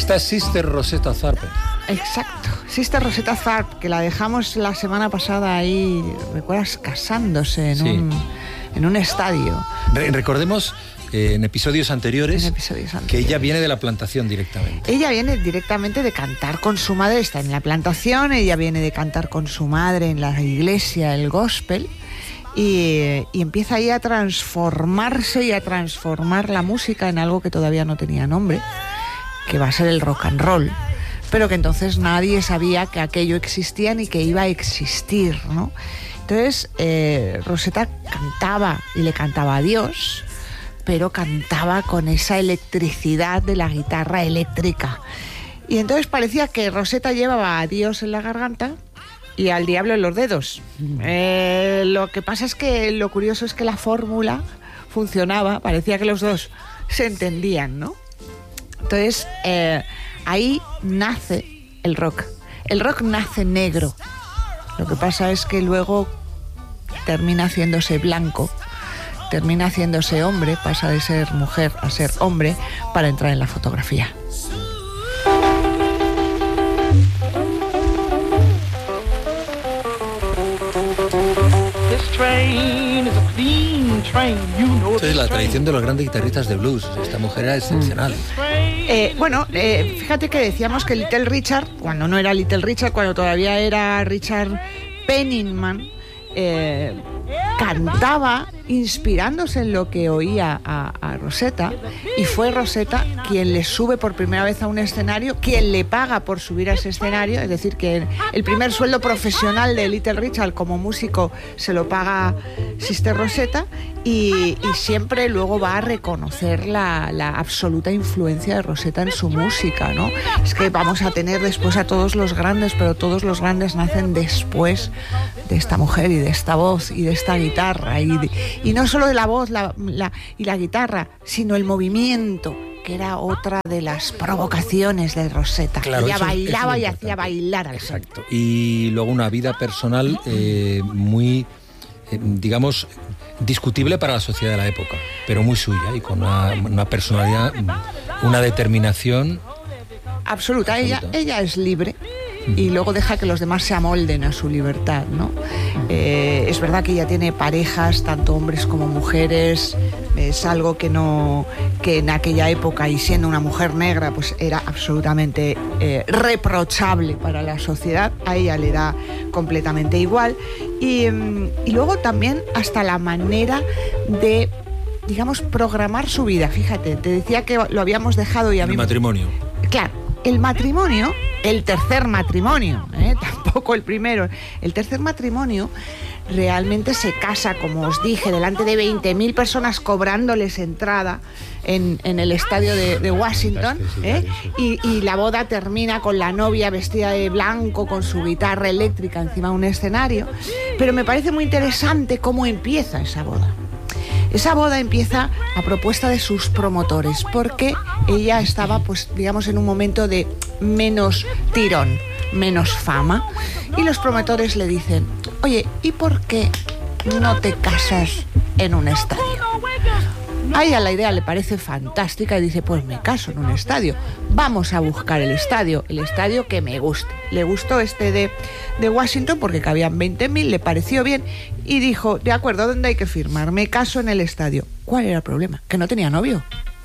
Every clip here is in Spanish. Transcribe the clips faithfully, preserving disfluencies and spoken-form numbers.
Esta es Sister Rosetta Tharpe. Exacto, Sister Rosetta Tharpe, que la dejamos la semana pasada ahí, ¿recuerdas? Casándose en, sí. un, en un estadio. Re- recordemos eh, en, episodios anteriores, en episodios anteriores que ella viene de la plantación directamente. Ella viene directamente de cantar con su madre, está en la plantación, ella viene de cantar con su madre en la iglesia, el gospel. Y, y empieza ahí a transformarse y a transformar la música en algo que todavía no tenía nombre, que va a ser el rock and roll, pero que entonces nadie sabía que aquello existía ni que iba a existir, ¿no? Entonces eh, Rosetta cantaba y le cantaba a Dios, pero cantaba con esa electricidad de la guitarra eléctrica. Y entonces parecía que Rosetta llevaba a Dios en la garganta y al diablo en los dedos. Eh, lo que pasa es que lo curioso es que la fórmula funcionaba, parecía que los dos se entendían, ¿no? Entonces, eh, ahí nace el rock. El rock nace negro. Lo que pasa es que luego termina haciéndose blanco, termina haciéndose hombre, pasa de ser mujer a ser hombre para entrar en la fotografía. Entonces, la tradición de los grandes guitarristas de blues, esta mujer era excepcional. Eh, bueno, eh, fíjate que decíamos que Little Richard, cuando no era Little Richard, cuando todavía era Richard Penniman, eh, cantaba inspirándose en lo que oía a, a Rosetta, y fue Rosetta quien le sube por primera vez a un escenario, quien le paga por subir a ese escenario, es decir, que el primer sueldo profesional de Little Richard como músico se lo paga Sister Rosetta, y, y siempre luego va a reconocer la, la absoluta influencia de Rosetta en su música, ¿no? Es que vamos a tener después a todos los grandes, pero todos los grandes nacen después de esta mujer y de esta voz y de esta guitarra, y, de, y no solo de la voz la, la, y la guitarra, sino el movimiento, que era otra de las provocaciones de Rosetta. Claro, ella eso es, bailaba eso es y hacía bailar al Exacto. Y luego una vida personal eh, muy, eh, digamos, discutible para la sociedad de la época, pero muy suya y con una, una personalidad, una determinación absoluta. absoluta. Ella, ella es libre y luego deja que los demás se amolden a su libertad, ¿no? Eh, es verdad que ella tiene parejas, tanto hombres como mujeres, es algo que no, que en aquella época, y siendo una mujer negra, pues era absolutamente eh, reprochable para la sociedad. A ella le da completamente igual. Y, y luego también hasta la manera de, digamos, programar su vida. Fíjate, te decía que lo habíamos dejado y a mí... El matrimonio. Claro, el matrimonio, el tercer matrimonio, ¿eh? Tampoco el primero, el tercer matrimonio realmente se casa, como os dije, delante de veinte mil personas cobrándoles entrada en, en el estadio de, de Washington, ¿eh? y, y la boda termina con la novia vestida de blanco, con su guitarra eléctrica encima de un escenario. Pero me parece muy interesante cómo empieza esa boda. Esa boda empieza a propuesta de sus promotores, porque ella estaba, pues, digamos, en un momento de menos tirón, menos fama, y los promotores le dicen: oye, ¿y por qué no te casas en un estadio? A ella la idea le parece fantástica y dice: pues me caso en un estadio, vamos a buscar el estadio, el estadio que me guste. Le gustó este de, de Washington porque cabían veinte mil, le pareció bien y dijo: de acuerdo, ¿dónde hay que firmar? Me caso en el estadio. ¿Cuál era el problema? Que no tenía novio,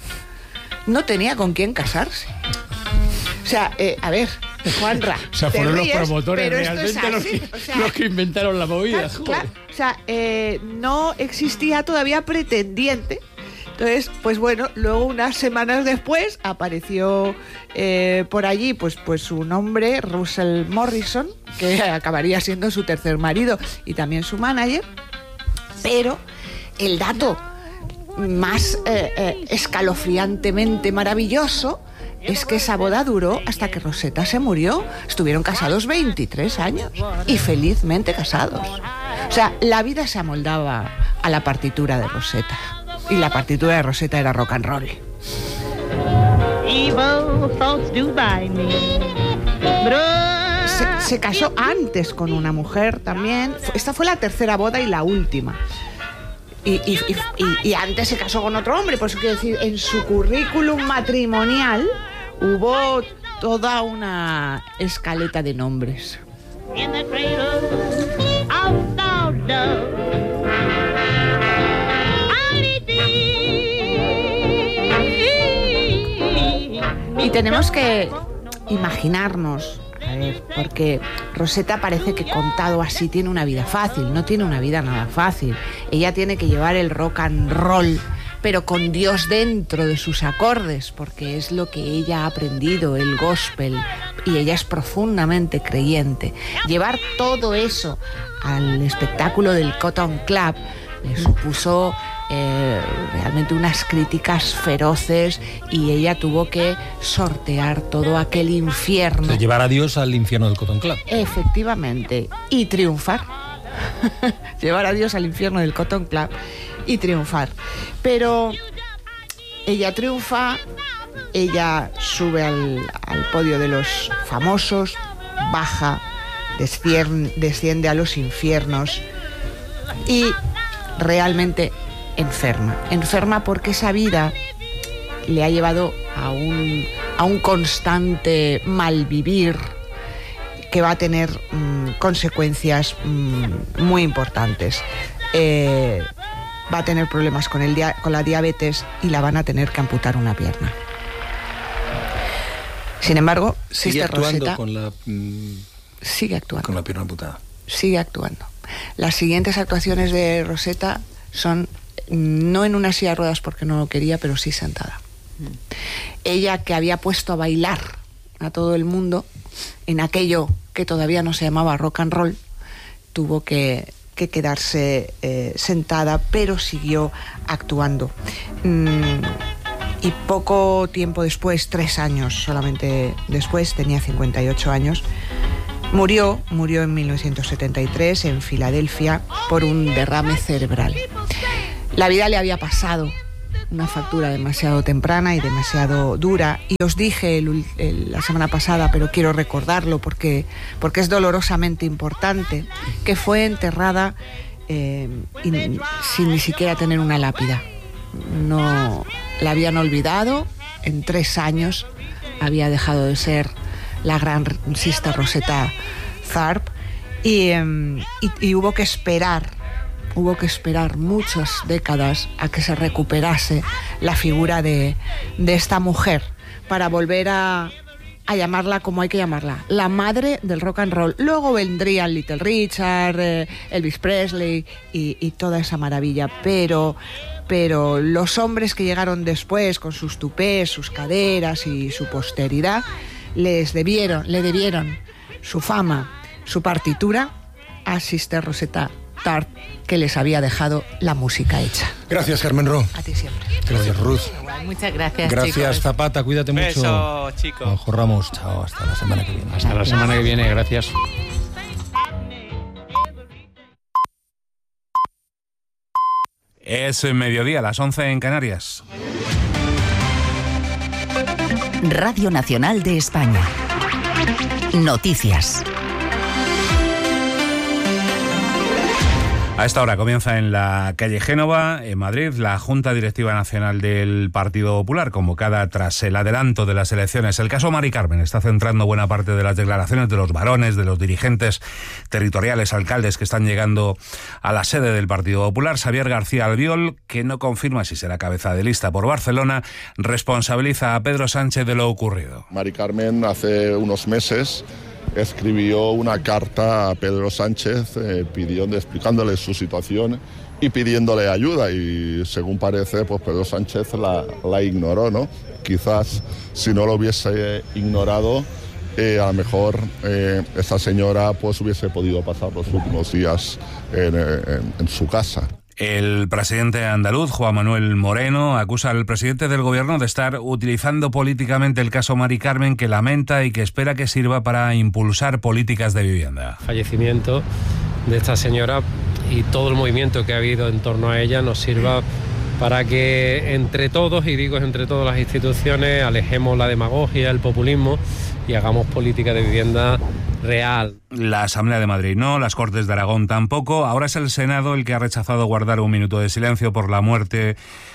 no tenía con quién casarse. O sea, eh, a ver, Juanra, o sea, fueron ríes, los promotores realmente así, los, que, o sea, los que inventaron la movida. Claro, claro. O sea, eh, no existía todavía pretendiente. Entonces, pues bueno, luego unas semanas después apareció eh, por allí pues, pues su nombre, Russell Morrison, que acabaría siendo su tercer marido y también su manager. Pero el dato más eh, eh, escalofriantemente maravilloso es que esa boda duró hasta que Rosetta se murió. Estuvieron casados veintitrés años y felizmente casados. O sea, la vida se amoldaba a la partitura de Rosetta. Y la partitura de Rosetta era rock and roll. Se, se casó antes con una mujer también. Esta fue la tercera boda y la última. Y, y, y, y antes se casó con otro hombre. Por eso quiero decir, en su currículum matrimonial hubo toda una escaleta de nombres. Y tenemos que imaginarnos, a ver, porque Rosetta parece que contado así tiene una vida fácil, no tiene una vida nada fácil. Ella tiene que llevar el rock and roll, pero con Dios dentro de sus acordes, porque es lo que ella ha aprendido, el gospel, y ella es profundamente creyente. Llevar todo eso al espectáculo del Cotton Club le supuso eh, realmente unas críticas feroces, y ella tuvo que sortear todo aquel infierno. O sea, llevar a Dios al infierno del Cotton Club. Efectivamente, y triunfar. Llevar a Dios al infierno del Cotton Club y triunfar. Pero ella triunfa, ella sube al, al podio de los famosos, baja, desciende, desciende a los infiernos y realmente enferma. Enferma porque esa vida le ha llevado a un, a un constante malvivir que va a tener mmm, consecuencias mmm, muy importantes. Eh, va a tener problemas con, el dia- con la diabetes y la van a tener que amputar una pierna. Sin embargo, sigue Sister actuando Rosetta con la mm, sigue actuando. con la pierna amputada. Sigue actuando. Las siguientes actuaciones de Rosetta son no en una silla de ruedas porque no lo quería, pero sí sentada. Mm. Ella, que había puesto a bailar a todo el mundo en aquello que todavía no se llamaba rock and roll, tuvo que, que quedarse eh, sentada, pero siguió actuando. Mm, y poco tiempo después, tres años solamente después, tenía cincuenta y ocho años, murió, murió en mil novecientos setenta y tres en Filadelfia por un derrame cerebral. La vida le había pasado una factura demasiado temprana y demasiado dura, y os dije el, el, la semana pasada, pero quiero recordarlo porque, porque es dolorosamente importante, que fue enterrada eh, in, sin ni siquiera tener una lápida. No la habían olvidado, en tres años había dejado de ser la gran Sister Rosetta Tharpe, y, eh, y, y hubo que esperar Hubo que esperar muchas décadas a que se recuperase la figura de, de esta mujer para volver a, a llamarla como hay que llamarla, la madre del rock and roll. Luego vendrían Little Richard, eh, Elvis Presley y, y toda esa maravilla, pero, pero los hombres que llegaron después con sus tupés, sus caderas y su posteridad, les debieron, le debieron su fama, su partitura a Sister Rosetta Tharpe, que les había dejado la música hecha. Gracias, Carmen Ro. A ti siempre. Gracias, Ruth. Muchas gracias, Gracias, chicos. Zapata, cuídate mucho. Beso, chicos. Juanjo Ramos, chao, hasta la semana que viene. Hasta la semana que viene, gracias. Es mediodía, las once en Canarias. Radio Nacional de España. Noticias. A esta hora comienza en la calle Génova, en Madrid, la Junta Directiva Nacional del Partido Popular, convocada tras el adelanto de las elecciones. El caso Mari Carmen está centrando buena parte de las declaraciones de los varones, de los dirigentes territoriales, alcaldes que están llegando a la sede del Partido Popular. Xavier García Albiol, que no confirma si será cabeza de lista por Barcelona, responsabiliza a Pedro Sánchez de lo ocurrido. Mari Carmen hace unos meses escribió una carta a Pedro Sánchez eh, pidiendo, explicándole su situación y pidiéndole ayuda, y según parece, pues Pedro Sánchez la, la ignoró, ¿no? Quizás si no lo hubiese ignorado, eh, a lo mejor eh, esta señora pues hubiese podido pasar los últimos días en, en, en su casa. El presidente andaluz, Juan Manuel Moreno, acusa al presidente del gobierno de estar utilizando políticamente el caso Mari Carmen, que lamenta y que espera que sirva para impulsar políticas de vivienda. Fallecimiento de esta señora y todo el movimiento que ha habido en torno a ella nos sirva para que entre todos, y digo entre todas las instituciones, alejemos la demagogia, el populismo y hagamos política de vivienda real. La Asamblea de Madrid no, las Cortes de Aragón tampoco. Ahora es el Senado el que ha rechazado guardar un minuto de silencio por la muerte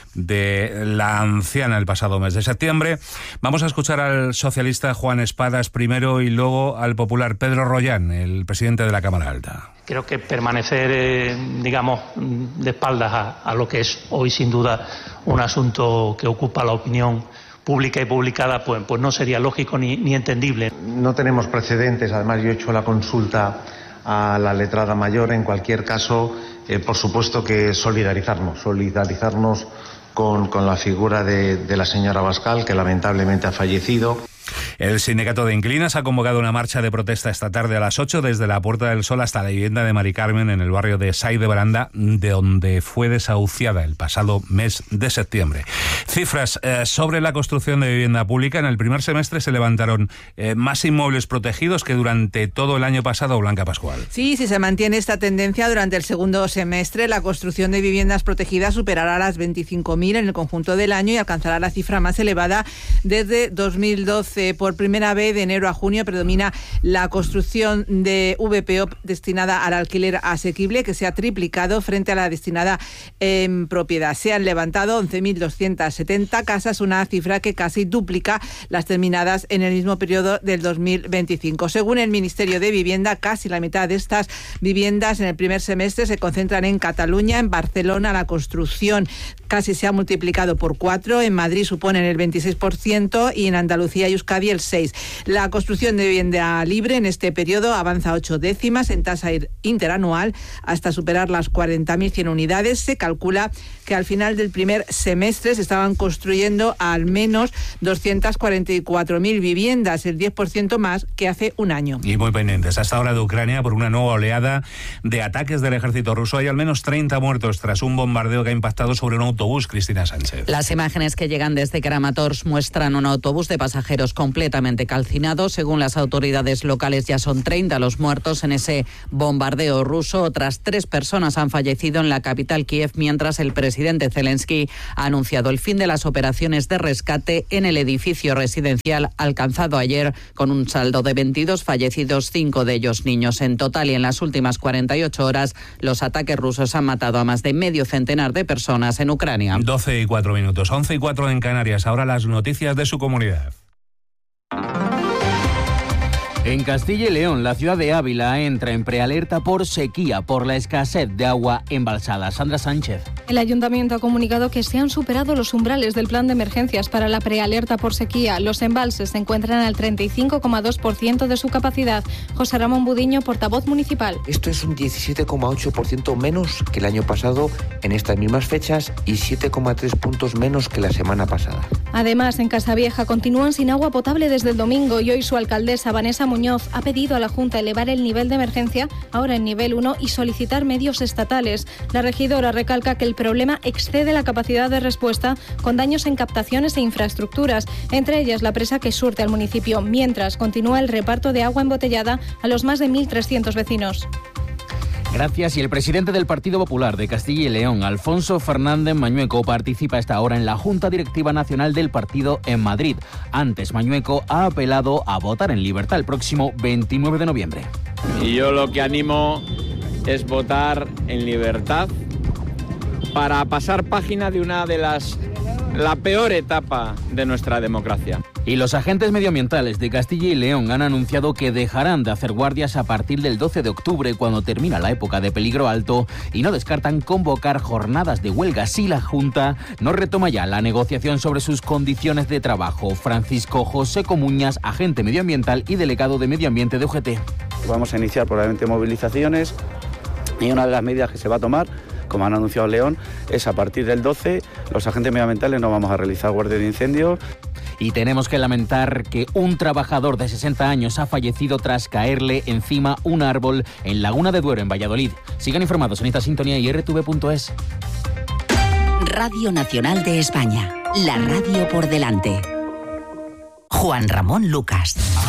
de la anciana el pasado mes de septiembre. Vamos a escuchar al socialista Juan Espadas primero y luego al popular Pedro Rollán, el presidente de la Cámara Alta. Creo que permanecer, eh, digamos, de espaldas a, a lo que es hoy sin duda un asunto que ocupa la opinión pública y publicada, pues, pues no sería lógico ni, ni entendible. No tenemos precedentes, además yo he hecho la consulta a la letrada mayor. En cualquier caso, eh, por supuesto que solidarizarnos, solidarizarnos con, con la figura de, de la señora Abascal, que lamentablemente ha fallecido. El sindicato de inquilinas ha convocado una marcha de protesta esta tarde a las ocho desde la Puerta del Sol hasta la vivienda de Mari Carmen en el barrio de Sái de Baranda, de donde fue desahuciada el pasado mes de septiembre. Cifras eh, sobre la construcción de vivienda pública. En el primer semestre se levantaron eh, más inmuebles protegidos que durante todo el año pasado, Blanca Pascual. Sí, si se mantiene esta tendencia durante el segundo semestre, la construcción de viviendas protegidas superará las veinticinco mil en el conjunto del año y alcanzará la cifra más elevada desde dos mil doce. Por primera vez, de enero a junio, predomina la construcción de V P O destinada al alquiler asequible, que se ha triplicado frente a la destinada en propiedad. Se han levantado once mil doscientas setenta casas, una cifra que casi duplica las terminadas en el mismo periodo del dos mil veinticinco. Según el Ministerio de Vivienda, casi la mitad de estas viviendas en el primer semestre se concentran en Cataluña. En Barcelona la construcción casi se ha multiplicado por cuatro, en Madrid suponen el veintiséis por ciento y en Andalucía y Euskadi el seis por ciento. La construcción de vivienda libre en este periodo avanza ocho décimas en tasa interanual hasta superar las cuarenta mil cien unidades. Se calcula que al final del primer semestre se estaban construyendo al menos doscientas cuarenta y cuatro mil viviendas, el diez por ciento más que hace un año. Y muy pendientes hasta ahora de Ucrania por una nueva oleada de ataques del ejército ruso. Hay al menos treinta muertos tras un bombardeo que ha impactado sobre un autobús. Cristina Sánchez. Las imágenes que llegan desde Kramatorsk muestran un autobús de pasajeros completamente calcinado. Según las autoridades locales, ya son treinta los muertos en ese bombardeo ruso. Otras tres personas han fallecido en la capital Kiev, mientras el presidente Zelensky ha anunciado el fin de las operaciones de rescate en el edificio residencial alcanzado ayer, con un saldo de veintidós fallecidos, cinco de ellos niños. En total y en las últimas cuarenta y ocho horas, los ataques rusos han matado a más de medio centenar de personas en Ucrania. doce y cuatro minutos, once y cuatro en Canarias. Ahora las noticias de su comunidad. En Castilla y León, la ciudad de Ávila entra en prealerta por sequía por la escasez de agua embalsada. Sandra Sánchez. El ayuntamiento ha comunicado que se han superado los umbrales del plan de emergencias para la prealerta por sequía. Los embalses se encuentran al treinta y cinco coma dos por ciento de su capacidad. José Ramón Budiño, portavoz municipal. Esto es un diecisiete coma ocho por ciento menos que el año pasado en estas mismas fechas y siete coma tres puntos menos que la semana pasada. Además, en Casavieja continúan sin agua potable desde el domingo y hoy su alcaldesa Vanessa Muñoz ha pedido a la Junta elevar el nivel de emergencia, ahora en nivel uno, y solicitar medios estatales. La regidora recalca que el problema excede la capacidad de respuesta, con daños en captaciones e infraestructuras, entre ellas la presa que surte al municipio, mientras continúa el reparto de agua embotellada a los más de mil trescientos vecinos. Gracias. Y el presidente del Partido Popular de Castilla y León, Alfonso Fernández Mañueco, participa a esta hora en la Junta Directiva Nacional del partido en Madrid. Antes, Mañueco ha apelado a votar en libertad el próximo veintinueve de noviembre. Y yo lo que animo es votar en libertad para pasar página de una de las... la peor etapa de nuestra democracia. Y los agentes medioambientales de Castilla y León han anunciado que dejarán de hacer guardias a partir del doce de octubre, cuando termina la época de peligro alto, y no descartan convocar jornadas de huelga si la Junta no retoma ya la negociación sobre sus condiciones de trabajo. Francisco José Comuñas, agente medioambiental y delegado de Medio Ambiente de U G T. Vamos a iniciar probablemente movilizaciones y una de las medidas que se va a tomar, como han anunciado León, es a partir del doce, los agentes medioambientales no vamos a realizar guardia de incendios. Y tenemos que lamentar que un trabajador de sesenta años ha fallecido tras caerle encima un árbol en Laguna de Duero, en Valladolid. Sigan informados en esta sintonía y R T V punto es. Radio Nacional de España, la radio por delante. Juan Ramón Lucas.